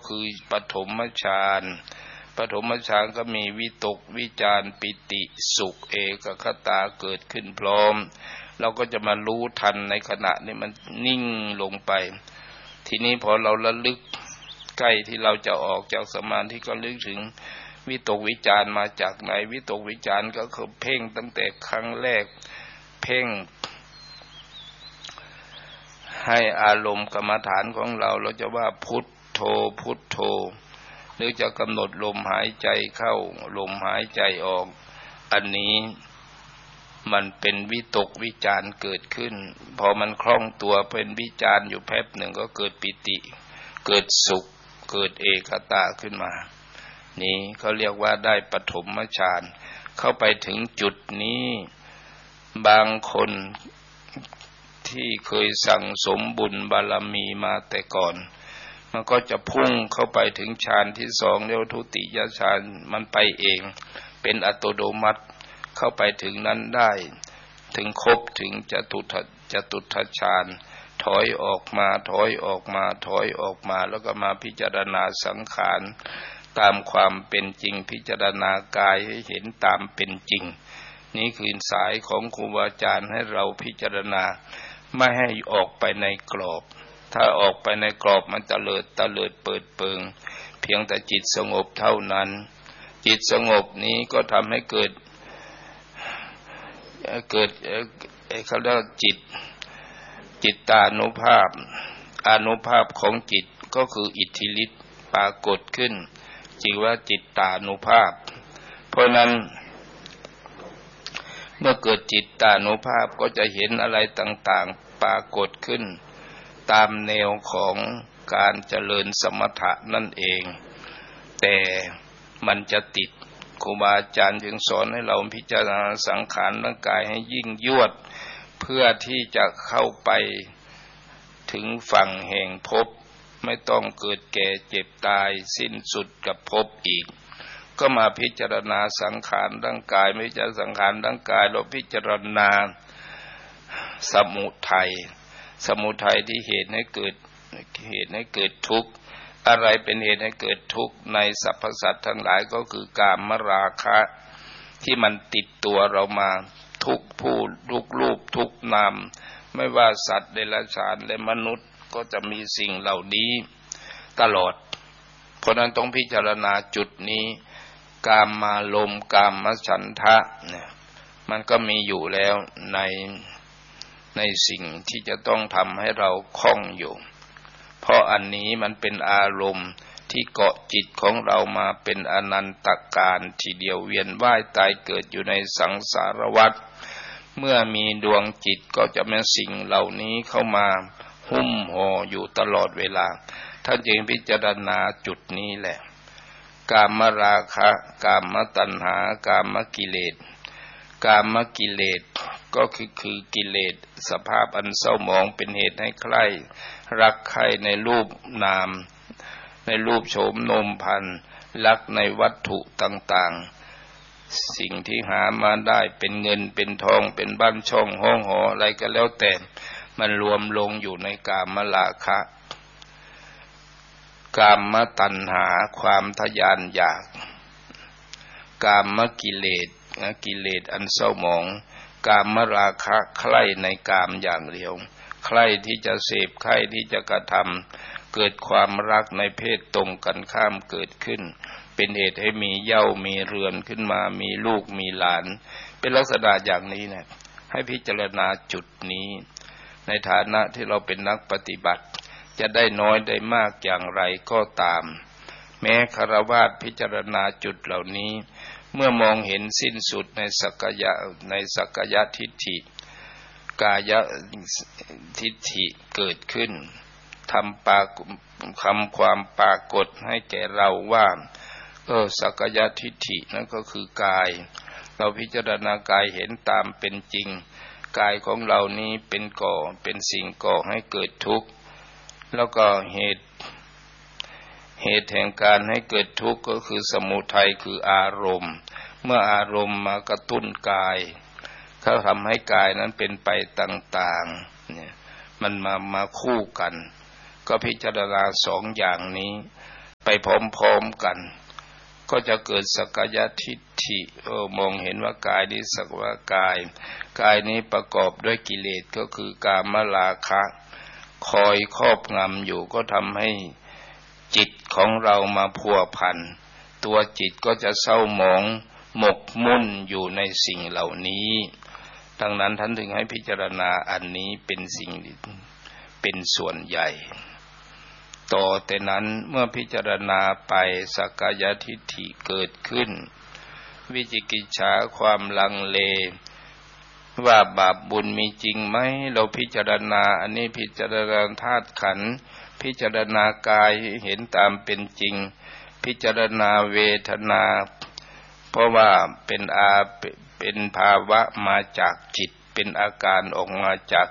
คือปฐมฌานปฐมฌานก็มีวิตกวิจารปิติสุขเอกคตาเกิดขึ้นพร้อมเราก็จะมารู้ทันในขณะนี้มันนิ่งลงไปทีนี้พอเราระลึกใกล้ที่เราจะออกจากสมาธิก็ลึกถึงวิตกวิจารมาจากไหนวิตกวิจารก็คือเพ่งตั้งแต่ครั้งแรกเพ่งให้อารมณ์กรรมฐานของเราจะว่าพุทโธพุทโธหรือจะกำหนดลมหายใจเข้าลมหายใจออกอันนี้มันเป็นวิตกวิจารเกิดขึ้นพอมันคล่องตัวเป็นวิจารอยู่แป๊บหนึ่งก็เกิดปิติเกิดสุขเกิดเอกตาขึ้นมานี่เขาเรียกว่าได้ปฐมฌานเข้าไปถึงจุดนี้บางคนที่เคยสั่งสมบุญบารมีมาแต่ก่อนมันก็จะพุ่งเข้าไปถึงฌานที่สองเรียกว่าทุติยฌานมันไปเองเป็นอัตโนมัติเข้าไปถึงนั้นได้ถึงครบถึงจตุทัชฌานถอยออกมาถอยออกมาถอยออกมาแล้วก็มาพิจารณาสังขารตามความเป็นจริงพิจารณากายให้เห็นตามเป็นจริงนี่คือสายของครูบาอาจารย์ให้เราพิจารณาไม่ให้ออกไปในกรอบถ้าออกไปในกรอบมันตะเลิดเปิดเปิงเพียงแต่จิตสงบเท่านั้นจิตสงบนี้ก็ทำให้เกิดเขาเรียกจิตตานุภาพอานุภาพของจิตก็คืออิทธิฤทธิ์ปรากฏขึ้นจิตว่าจิตตานุภาพเพราะนั้นเมื่อเกิดจิตตานุภาพก็จะเห็นอะไรต่างๆปรากฏขึ้นตามแนวของการเจริญสมถะนั่นเองแต่มันจะติดครูบาอาจารย์จึงสอนให้เราพิจารณาสังขารร่างกายให้ยิ่งยวดเพื่อที่จะเข้าไปถึงฝั่งแห่งภพไม่ต้องเกิดแก่เจ็บตายสิ้นสุดกับภพอีกก็มาพิจารณาสังขารร่างกายไม่ใช่สังขารร่างกายเราพิจารณาสมุทัยที่เหตุให้เกิดทุกข์อะไรเป็นเหตุให้เกิดทุกข์ในสรรพสัตว์ทั้งหลายก็คือกามราคะที่มันติดตัวเรามาทุกผู้ทุกรูปทุกนามไม่ว่าสัตว์เดรัจฉานและมนุษย์ก็จะมีสิ่งเหล่านี้ตลอดเพราะนั้นต้องพิจารณาจุดนี้กามารมณ์กามฉันทะเนี่ยมันก็มีอยู่แล้วในสิ่งที่จะต้องทำให้เราคล่องอยู่เพราะอันนี้มันเป็นอารมณ์ที่เกาะจิตของเรามาเป็นอนันตกาลทีเดียวเวียนว่ายตายเกิดอยู่ในสังสารวัฏเมื่อมีดวงจิตก็จะมีสิ่งเหล่านี้เข้ามาหุ้มห่ออยู่ตลอดเวลาท่านจึงพิจารณาจุดนี้แหละกามราคะกามตัณหากามกิเลสกามกิเลสก็คือกิเลสสภาพอันเศร้าหมองเป็นเหตุให้ใคร่รักใคร่ในรูปนามในรูปโฉมนมพันธุ์รักในวัตถุต่างๆสิ่งที่หามาได้เป็นเงินเป็นทองเป็นบ้านช่องห้องหออะไรก็แล้วแต่มันรวมลงอยู่ในกามราคะกามตัณหาความทะยานอยากกามกิเลสอันเศร้าหมองกามราคะใคร่ในกามอย่างเดียวใคร่ที่จะเสพใคร่ที่จะกระทำเกิดความรักในเพศตรงกันข้ามเกิดขึ้นเป็นเหตุให้มีเหย้ามีเรือนขึ้นมามีลูกมีหลานเป็นลักษณะอย่างนี้นะให้พิจารณาจุดนี้ในฐานะที่เราเป็นนักปฏิบัติจะได้น้อยได้มากอย่างไรก็ตามแม้ฆราวาสพิจารณาจุดเหล่านี้เมื่อมองเห็นสิ้นสุดในสักยทิฏฐิกายทิฏฐิเกิดขึ้นทำความปรากฏให้แก่เราว่าสักยทิฏฐินั่นก็คือกายเราพิจารณากายเห็นตามเป็นจริงกายของเรานี้เป็นสิ่งก่อให้เกิดทุกข์แล้วก็เหตุแห่งการให้เกิดทุกข์ก็คือสมุทัยคืออารมณ์เมื่ออารมณ์มากระตุ้นกายเขาทำให้กายนั้นเป็นไปต่างๆเนี่ยมันมาคู่กันก็พิจารณาสองอย่างนี้ไปพร้อมๆกันก็จะเกิดสักกายทิฏฐิมองเห็นว่ากายนี้สักว่ากายนี้ประกอบด้วยกิเลสก็คือกามราคะคอยครอบงำอยู่ก็ทำให้จิตของเรามาพัวพันตัวจิตก็จะเศร้าหมองหมกมุ่นอยู่ในสิ่งเหล่านี้ดังนั้นท่านถึงให้พิจารณาอันนี้เป็นสิ่งเป็นส่วนใหญ่ต่อแต่นั้นเมื่อพิจารณาไปสักกายทิฏฐิเกิดขึ้นวิจิกิจฉาความลังเลว่าบาปบุญมีจริงไหมเราพิจารณาอันนี้พิจารณาธาตุขันธ์พิจารณากายเห็นตามเป็นจริงพิจารณาเวทนาเพราะว่าเป็นภาวะมาจากจิตเป็นอาการออกมาจาก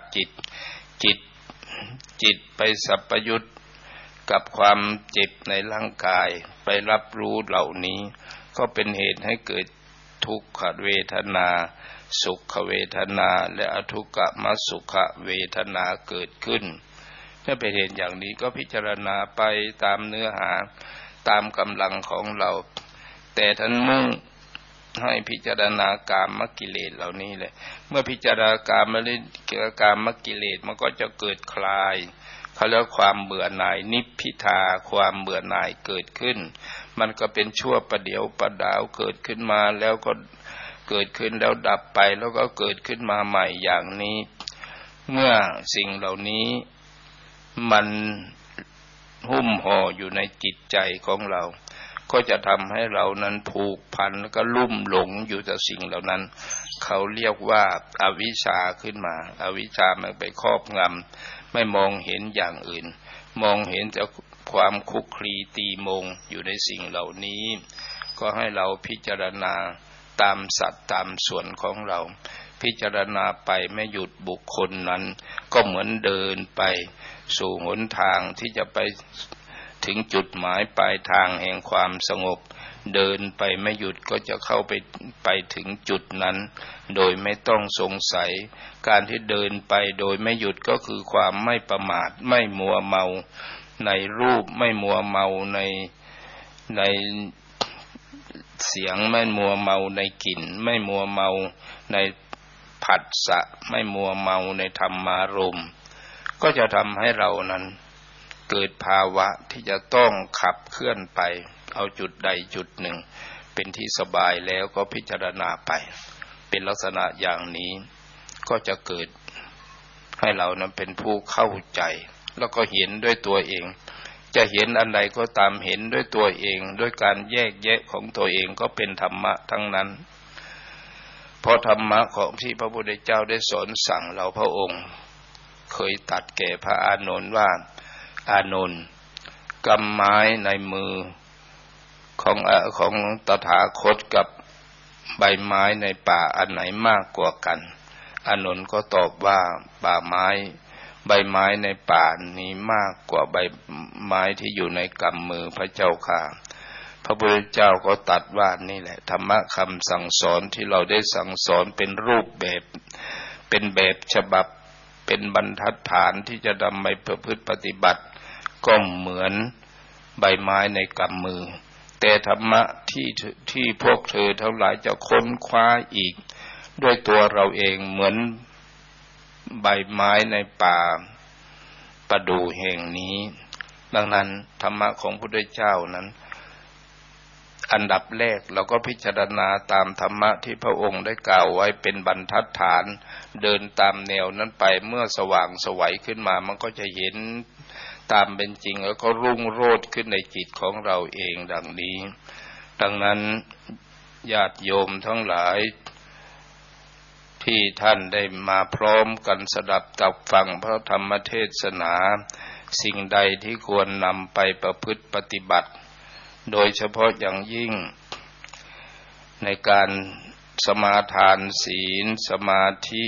จิตไปสัพยุตกับความเจ็บในร่างกายไปรับรู้เหล่านี้ก็เป็นเหตุให้เกิดทุกขเวทนาสุขเวทนาและอทุกขมสุขเวทนาเกิดขึ้นถ้าเป็นเหตุอย่างนี้ก็พิจารณาไปตามเนื้อหาตามกำลังของเราแต่ท่านมุ่งให้พิจารณากามกิเลสเหล่านี้แหละเมื่อพิจารณากามกิเลสมันก็จะเกิดคลายเขาเรียกความเบื่อหน่ายนิพพิทาความเบื่อหน่ายเกิดขึ้นมันก็เป็นชั่วประเดี๋ยวประดาวเกิดขึ้นมาแล้วก็เกิดขึ้นแล้วดับไปแล้วก็เกิดขึ้นมาใหม่อย่างนี้เมื่อสิ่งเหล่านี้มันหุ้มห่ออยู่ในจิตใจของเราก็จะทำให้เรานั้นผูกพันแล้วก็ลุ่มหลงอยู่กับสิ่งเหล่านั้นเขาเรียกว่าอวิชชาขึ้นมาอวิชชามันไปครอบงำไม่มองเห็นอย่างอื่นมองเห็นแต่ความคุกคลีตีมงอยู่ในสิ่งเหล่านี้ก็ให้เราพิจารณาตามสัตว์ตามส่วนของเราพิจารณาไปไม่หยุดบุคคลนั้นก็เหมือนเดินไปสู่หนทางที่จะไปถึงจุดหมายปลายทางแห่งความสงบเดินไปไม่หยุดก็จะเข้าไปถึงจุดนั้นโดยไม่ต้องสงสัยการที่เดินไปโดยไม่หยุดก็คือความไม่ประมาทไม่มัวเมาในรูปไม่มัวเมาในเสียงไม่มัวเมาในกลิ่นไม่มัวเมาในผัสสะไม่มัวเมาในธรรมารมณ์ก็จะทำให้เรานั้นเกิดภาวะที่จะต้องขับเคลื่อนไปเอาจุดใดจุดหนึ่งเป็นที่สบายแล้วก็พิจารณาไปเป็นลักษณะอย่างนี้ก็จะเกิดให้เรานั้นเป็นผู้เข้าใจแล้วก็เห็นด้วยตัวเองจะเห็นอันใดก็ตามเห็นด้วยตัวเองด้วยการแยกแยะของตัวเองก็เป็นธรรมะทั้งนั้นเพราะธรรมะของที่พระพุทธเจ้าได้สอนสั่งเราพระองค์เคยตรัสแก่พระอานนท์ว่าอานนท์กำไม้ในมือของตถาคตกับใบไม้ในป่าอันไหนมากกว่ากันอานนท์ก็ตอบว่าใบไม้ในป่านี้มากกว่าใบไม้ที่อยู่ในกำมือพระเจ้าค่ะพระพุทธเจ้าก็ตรัสว่านี่แหละธรรมะคำสั่งสอนที่เราได้สั่งสอนเป็นรูปแบบเป็นแบบฉบับเป็นบรรทัดฐานที่จะนำไปประพฤติปฏิบัติก็เหมือนใบไม้ในกำมือแต่ธรรมะที่พวกเธอทั้งหลายจะค้นคว้าอีกด้วยตัวเราเองเหมือนใบไม้ในป่าประดู่แห่งนี้ดังนั้นธรรมะของพระพุทธเจ้านั้นอันดับแรกเราก็พิจารณาตามธรรมะที่พระองค์ได้กล่าวไว้เป็นบรรทัดฐานเดินตามแนวนั้นไปเมื่อสว่างไสวขึ้นมามันก็จะเห็นตามเป็นจริงแล้วก็รุ่งโรจน์ขึ้นในจิตของเราเองดังนี้ดังนั้นญาติโยมทั้งหลายที่ท่านได้มาพร้อมกันสดับตับฟังพระธรรมเทศนาสิ่งใดที่ควรนำไปประพฤติปฏิบัติโดยเฉพาะอย่างยิ่งในการสมาทานศีลสมา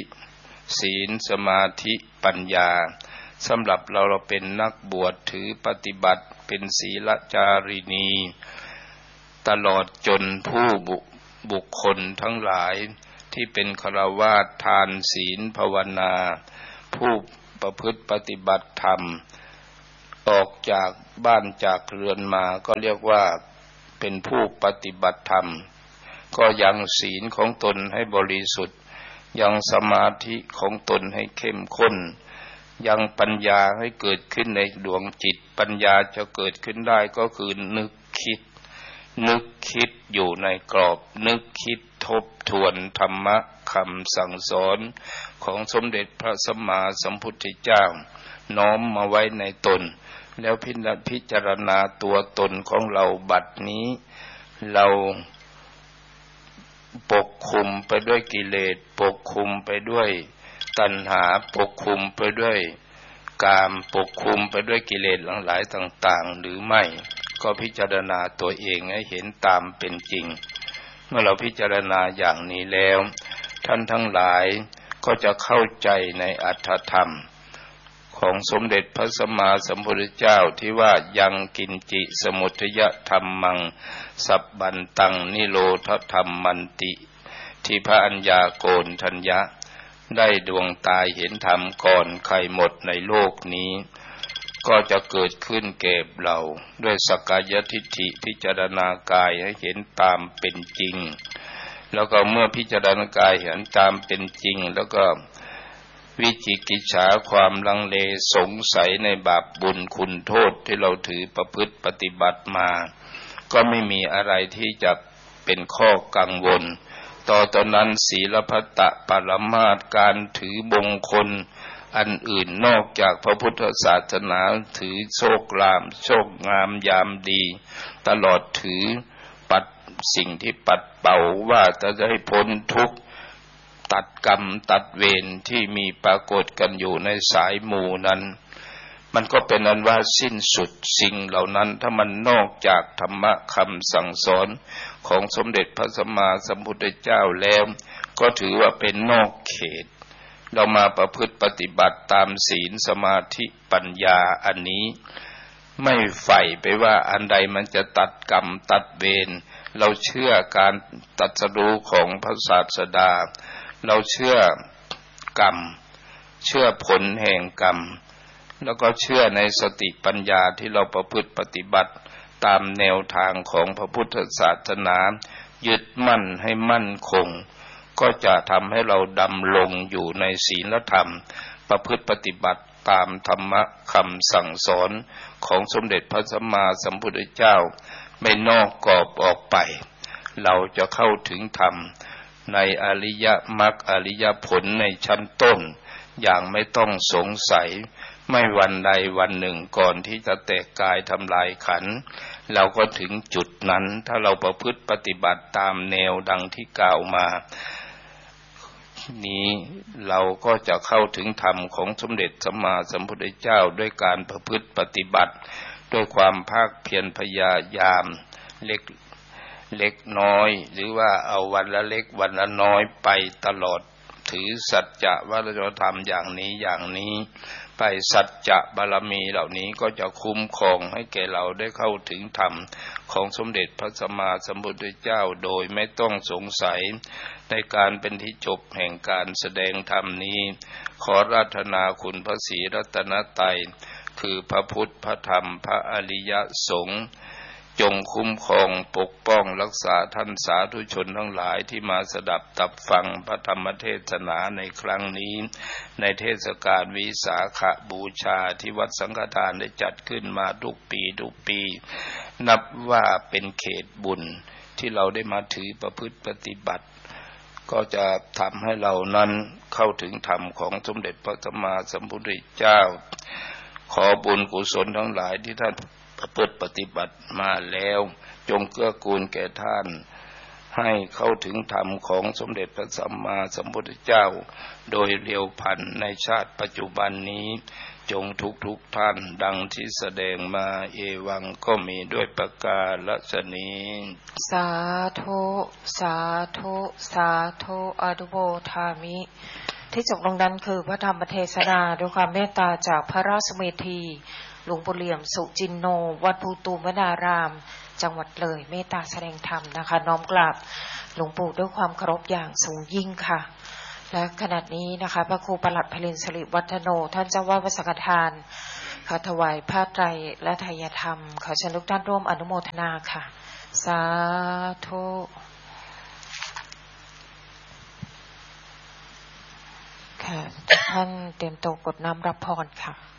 ธิปัญญาสำหรับเราเป็นนักบวชถือปฏิบัติเป็นศีลจารินีตลอดจนผู้บุคคลทั้งหลายที่เป็นฆราวาสทานศีลภาวนาผู้ประพฤติปฏิบัติธรรมออกจากบ้านจากเรือนมาก็เรียกว่าเป็นผู้ปฏิบัติธรรมก็ยังศีลของตนให้บริสุทธิ์ยังสมาธิของตนให้เข้มข้นยังปัญญาให้เกิดขึ้นในดวงจิตปัญญาจะเกิดขึ้นได้ก็คือนึกคิดอยู่ในกรอบนึกคิดทบทวนธรรมะคำสั่งสอนของสมเด็จพระสัมมาสัมพุทธเจ้าน้อมมาไว้ในตนแล้วพิจารณาตัวตนของเราบัดนี้เราปกคลุมไปด้วยกิเลสปกคลุมไปด้วยตัณหาปกคลุมไปด้วยกามปกคลุมไปด้วยกิเลสหลายต่างๆหรือไม่ก็พิจารณาตัวเองให้เห็นตามเป็นจริงเมื่อเราพิจารณาอย่างนี้แล้วท่านทั้งหลายก็จะเข้าใจในอรรถธรรมของสมเด็จพระสัมมาสัมพุทธเจ้าที่ว่ายังกินจิสมุทยธรรมังสัพบันตังนิโรธธรรมมันติที่พระอัญญาโกณทัญญะได้ดวงตาเห็นธรรมก่อนใครหมดในโลกนี้ก็จะเกิดขึ้นแก่เราด้วยสักกายทิฏฐิพิจารณากายให้เห็นตามเป็นจริงแล้วก็เมื่อพิจารณากายเห็นตามเป็นจริงแล้วก็วิจิกิจฉาความลังเลสงสัยในบาปบุญคุณโทษที่เราถือประพฤติปฏิบัติมาก็ไม่มีอะไรที่จะเป็นข้อกังวลต่อตอนนั้นศีลพัตตปรมาสการถือมงคลอันอื่นนอกจากพระพุทธศาสนาถือโชคงามยามดีตลอดถือปัดสิ่งที่ปัดเป่าว่าจะให้พ้นทุกข์ตัดกรรมตัดเวรที่มีปรากฏกันอยู่ในสายหมู่นั้นมันก็เป็นอันว่าสิ้นสุดสิ่งเหล่านั้นถ้ามันนอกจากธรรมะคำสั่งสอนของสมเด็จพระสัมมาสัมพุทธเจ้าแล้วก็ถือว่าเป็นนอกเขตเรามาประพฤติปฏิบัติตามศีลสมาธิปัญญาอันนี้ไม่ใฝ่ไปว่าอันใดมันจะตัดกรรมตัดเวรเราเชื่อการตรัสรู้ของพระศาสดาเราเชื่อกรรมเชื่อผลแห่งกรรมแล้วก็เชื่อในสติปัญญาที่เราประพฤติปฏิบัติตามแนวทางของพระพุทธศาสนายึดมั่นให้มั่นคงก็จะทำให้เราดำรงอยู่ในศีลธรรมประพฤติปฏิบัติตามธรรมะคำสั่งสอนของสมเด็จพระสัมมาสัมพุทธเจ้าไม่นอกกรอบออกไปเราจะเข้าถึงธรรมในอริยมรรคอริยผลในชั้นต้นอย่างไม่ต้องสงสัยไม่วันใดวันหนึ่งก่อนที่จะแตกกายทำลายขันธ์เราก็ถึงจุดนั้นถ้าเราประพฤติปฏิบัติตามแนวดังที่กล่าวมานี้เราก็จะเข้าถึงธรรมของสมเด็จสัมมาสัมพุทธเจ้าด้วยการประพฤติปฏิบัติด้วยความภาคเพียรพยายามเล็กน้อยหรือว่าเอาวันละเล็กวันละน้อยไปตลอดถือสัจจะว่าเราจะทำอย่างนี้ไปสัจจะบารมีเหล่านี้ก็จะคุ้มครองให้แก่เราได้เข้าถึงธรรมของสมเด็จพระสัมมาสัมพุทธเจ้าโดยไม่ต้องสงสัยในการเป็นที่จบแห่งการแสดงธรรมนี้ขออาราธนาคุณพระศรีรัตนตรัยคือพระพุทธพระธรรมพระอริยสงฆ์จงคุ้มครองปกป้องรักษาท่านสาธุชนทั้งหลายที่มาสดับตับฟังพระธรรมเทศนาในครั้งนี้ในเทศกาลวิสาขบูชาที่วัดสังฆทานได้จัดขึ้นมาทุกปีนับว่าเป็นเขตบุญที่เราได้มาถือประพฤติปฏิบัติก็จะทำให้เรานั้นเข้าถึงธรรมของสมเด็จพระสัมมาสัมพุทธเจ้าขอบุญกุศลทั้งหลายที่ท่านประพฤติปฏิบัติมาแล้วจงเกื้อกูลแก่ท่านให้เข้าถึงธรรมของสมเด็จพระสัมมาสัมพุทธเจ้าโดยเร็วพลันในชาติปัจจุบันนี้จงทุกท่านดังที่แสดงมาเอวังก็มีด้วยประกาศนี้สาธุสาธุสาธุอนุโมทามิที่จบลงนั้นคือพระธรรมเทศนาด้วยความเมตตาจากพระราชเมธีหลวงปู่เหลี่ยมสุจินโนวัดภูตูมวนารามจังหวัดเลยเมตตาแสดงธรรมนะคะน้อมกราบหลวงปู่ด้วยความเคารพอย่างสูงยิ่งค่ะและขณะนี้นะคะพระครูปลัดพลินสิริวัฒโนท่านเจ้าวาดวัดสังฆทานขอถวายผ้าไตรและไทยธรรมขอเชิญทุกท่านร่วมอนุโมทนาค่ะสาธุค่ะท่านเตรียมตัวกดน้ำรับพรค่ะ